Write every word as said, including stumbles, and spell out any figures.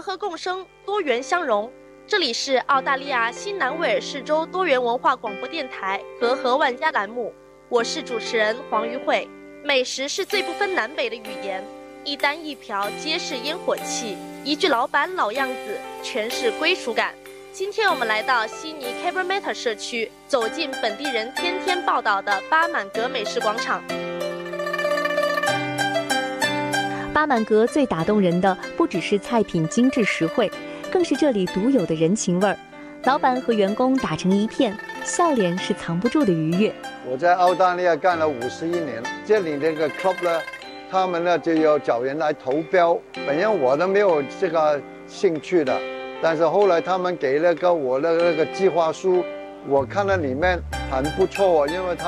和共生，多元相融。这里是澳大利亚新南威尔士州多元文化广播电台和和万家栏目，我是主持人黄玉慧。美食是最不分南北的语言，一单一瓢皆是烟火气，一句老板老样子全是归属感。今天我们来到悉尼 Cabramatta 社区，走进本地人天天报道的巴满格美食广场。 巴满格最打动人的不只是菜品精致实惠，更是这里独有的人情味儿。老板和员工打成一片，笑脸是藏不住的愉悦。 我在澳大利亚干了五十一年，这里那个 club 呢，他们呢就要找人来投标。本来我都没有这个兴趣的，但是后来他们给了个我的那个计划书，我看了里面很不错，因为他